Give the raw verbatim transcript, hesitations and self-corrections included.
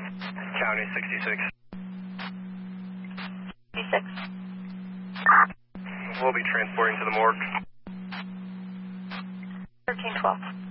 County sixty-six. sixty-six. We'll be transporting to the morgue. thirteen twelve.